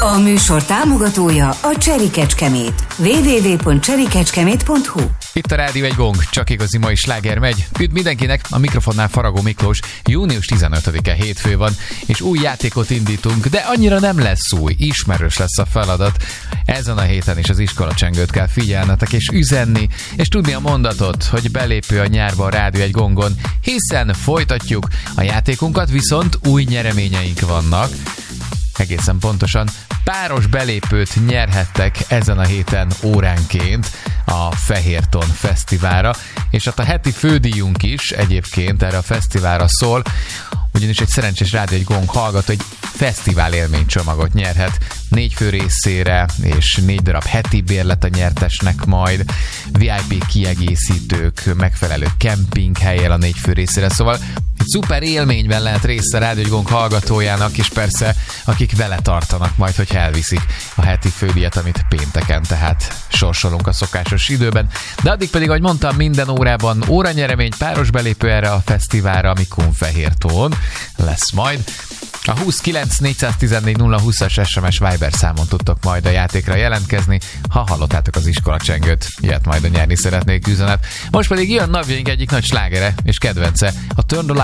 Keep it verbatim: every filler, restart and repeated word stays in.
A műsor támogatója a Cseri Kecskemét. double-u double-u double-u pont cseri kecskemét pont hu. Itt a Rádió egy Gong, csak igazi mai sláger megy. Üdv mindenkinek, a mikrofonnál Faragó Miklós. Június tizenötödike hétfő van, és új játékot indítunk, de annyira nem lesz új, ismerős lesz a feladat. Ezen a héten is az iskolacsengőt kell figyelnetek és üzenni, és tudni a mondatot, hogy belépő a nyárba a Rádió egy Gongon, hiszen folytatjuk a játékunkat, viszont új nyereményeink vannak. Egészen pontosan páros belépőt nyerhettek ezen a héten óránként a Fehérton Fesztiválra, és hát a heti fődíjunk is egyébként erre a fesztiválra szól, ugyanis egy szerencsés Rádió egy Gong hallgató egy fesztivál élménycsomagot nyerhet négy fő részére, és négy darab heti bérlet a nyertesnek majd, vé i pé kiegészítők, megfelelő kempinghelyel a négy fő részére, szóval egy szuper élményben lehet részt a Rádió egy Gong hallgatójának, és persze akik vele tartanak majd, hogyha elviszik a heti fődíjat, amit pénteken tehát sorsolunk a szokásos időben. De addig pedig, ahogy mondtam, minden órában óranyeremény, páros belépő erre a fesztiválra, ami Kunfehértón lesz majd. A huszonkilenc négyszáztizennégy nulla húszas es em es Viber számon tudtok majd a játékra jelentkezni, ha hallottátok az iskolacsengőt, ilyet majd a nyerni szeretnék üzenet. Most pedig jön napjaink egyik nagy slágere és kedvence, a Turn the